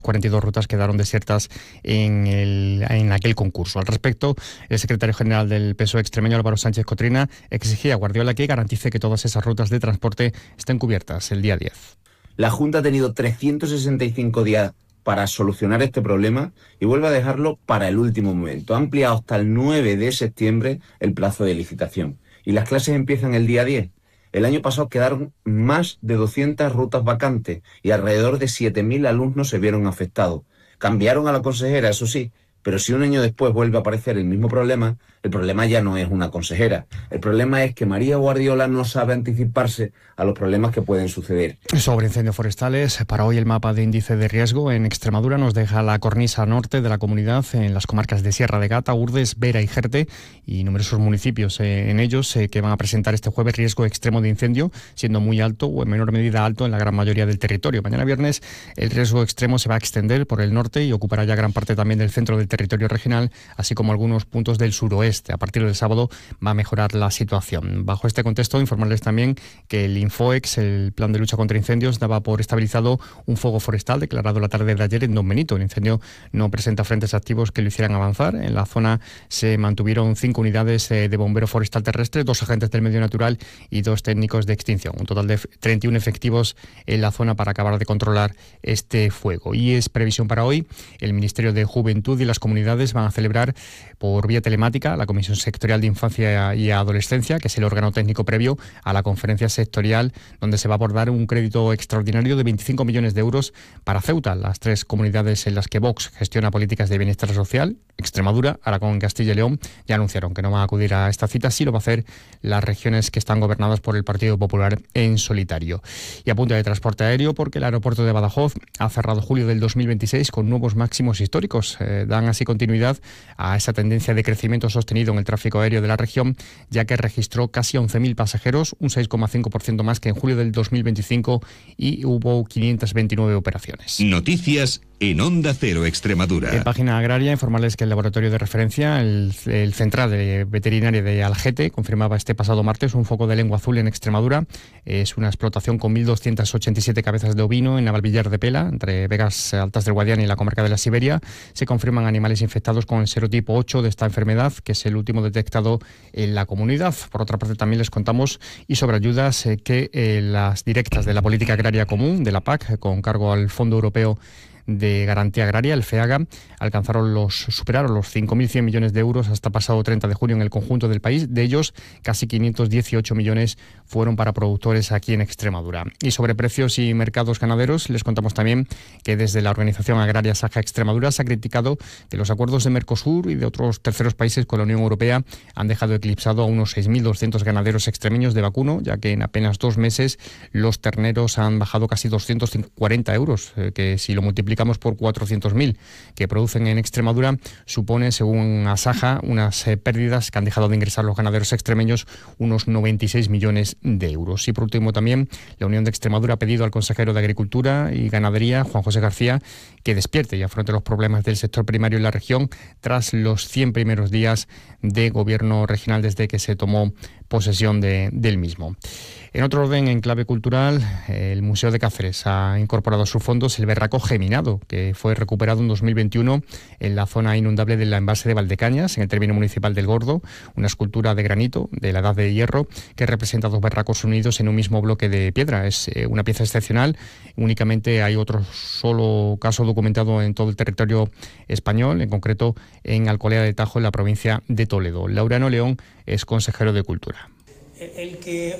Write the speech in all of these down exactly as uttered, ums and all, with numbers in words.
cuarenta y dos rutas quedaron desiertas en, el, en aquel concurso. Al respecto, el secretario general del P S O E extremeño, Álvaro Sánchez Cotrina, exigía a Guardiola que garantice que todas esas rutas de transporte estén cubiertas el día diez. La Junta ha tenido trescientos sesenta y cinco días para solucionar este problema y vuelve a dejarlo para el último momento. Ha ampliado hasta el nueve de septiembre el plazo de licitación y las clases empiezan el día diez. El año pasado quedaron más de doscientas rutas vacantes y alrededor de siete mil alumnos se vieron afectados. Cambiaron a la consejera, eso sí, pero si un año después vuelve a aparecer el mismo problema, el problema ya no es una consejera. El problema es que María Guardiola no sabe anticiparse a los problemas que pueden suceder. Sobre incendios forestales, para hoy el mapa de índice de riesgo en Extremadura nos deja la cornisa norte de la comunidad en las comarcas de Sierra de Gata, Urdes, Vera y Jerte y numerosos municipios eh, en ellos eh, que van a presentar este jueves riesgo extremo de incendio, siendo muy alto o en menor medida alto en la gran mayoría del territorio. Mañana viernes el riesgo extremo se va a extender por el norte y ocupará ya gran parte también del centro del territorio regional, así como algunos puntos del suroeste. A partir del sábado va a mejorar la situación. Bajo este contexto, informarles también que el Infoex, el plan de lucha contra incendios, daba por estabilizado un fuego forestal declarado la tarde de ayer en Don Benito. El incendio no presenta frentes activos que lo hicieran avanzar. En la zona se mantuvieron cinco unidades de bombero forestal terrestre, dos agentes del medio natural y dos técnicos de extinción. Un total de treinta y uno efectivos en la zona para acabar de controlar este fuego. Y es previsión para hoy. El Ministerio de Juventud y las comunidades van a celebrar por vía telemática la Comisión Sectorial de Infancia y Adolescencia, que es el órgano técnico previo a la conferencia sectorial, donde se va a abordar un crédito extraordinario de veinticinco millones de euros para Ceuta, las tres comunidades en las que Vox gestiona políticas de bienestar social. Extremadura, Aragón, Castilla y León ya anunciaron que no van a acudir a esta cita, sí lo va a hacer las regiones que están gobernadas por el Partido Popular en solitario. Y a punto de transporte aéreo, porque el aeropuerto de Badajoz ha cerrado julio del dos mil veintiséis con nuevos máximos históricos. Eh, dan así continuidad a esa tendencia de crecimiento sostenido en el tráfico aéreo de la región, ya que registró casi once mil pasajeros, un seis coma cinco por ciento más que en julio del dos mil veinticinco, y hubo quinientas veintinueve operaciones. Noticias en Onda Cero Extremadura. En página agraria, informarles que el laboratorio de referencia, el, el Central de Veterinaria de Algete, confirmaba este pasado martes un foco de lengua azul en Extremadura. Es una explotación con mil doscientas ochenta y siete cabezas de ovino en Navalvillar de Pela, entre Vegas Altas del Guadiana y la comarca de la Siberia. Se confirman animales infectados con el serotipo ocho de esta enfermedad, que es el último detectado en la comunidad. Por otra parte, también les contamos y sobre ayudas eh, que eh, las directas de la Política Agraria Común, de la P A C, con cargo al Fondo Europeo de Garantía Agraria, el FEAGA, alcanzaron los, superaron los cinco mil cien millones de euros hasta pasado treinta de junio en el conjunto del país. De ellos, casi quinientos dieciocho millones fueron para productores aquí en Extremadura. Y sobre precios y mercados ganaderos, les contamos también que desde la Organización Agraria Saja Extremadura se ha criticado que los acuerdos de Mercosur y de otros terceros países con la Unión Europea han dejado eclipsado a unos seis mil doscientos ganaderos extremeños de vacuno, ya que en apenas dos meses los terneros han bajado casi doscientos cuarenta euros, eh, que si lo multiplicamos por cuatrocientos mil que producen en Extremadura, supone, según Asaja, unas eh, pérdidas que han dejado de ingresar los ganaderos extremeños unos noventa y seis millones de euros. Y por último también, la Unión de Extremadura ha pedido al consejero de Agricultura y Ganadería, Juan José García, que despierte y afronte los problemas del sector primario en la región tras los cien primeros días de gobierno regional desde que se tomó posesión de, del mismo. En otro orden, en clave cultural, el Museo de Cáceres ha incorporado a sus fondos el Berraco Geminado, que fue recuperado en dos mil veintiuno en la zona inundable del embalse de Valdecañas, en el término municipal del Gordo, una escultura de granito de la Edad de Hierro que representa dos berracos unidos en un mismo bloque de piedra. Es eh, una pieza excepcional. Únicamente hay otro solo caso documentado en todo el territorio español, en concreto en Alcolea de Tajo, en la provincia de Toledo. Laureano León es consejero de Cultura. El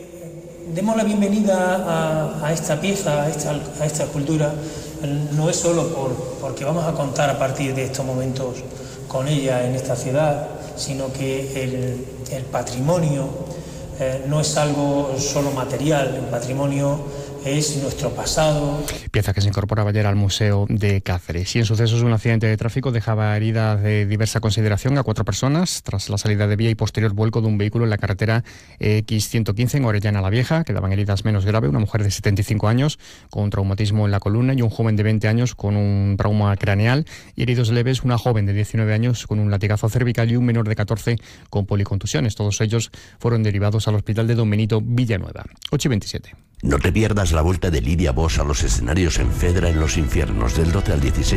que demos la bienvenida a, a esta pieza, a esta, a esta escultura, no es solo por, porque vamos a contar a partir de estos momentos con ella en esta ciudad, sino que el, el patrimonio eh, no es algo solo material, el patrimonio es nuestro pasado. Pieza que se incorporaba ayer al Museo de Cáceres. Y en sucesos, un accidente de tráfico dejaba heridas de diversa consideración a cuatro personas tras la salida de vía y posterior vuelco de un vehículo en la carretera equis ciento quince en Orellana la Vieja. Quedaban heridas menos graves, una mujer de setenta y cinco años con traumatismo en la columna y un joven de veinte años con un trauma craneal, y heridos leves una joven de diecinueve años con un latigazo cervical y un menor de catorce con policontusiones. Todos ellos fueron derivados al hospital de Don Benito Villanueva. ocho y veintisiete. No te pierdas la vuelta de Lidia Bosch a los escenarios en Fedra en los Infiernos del doce al dieciséis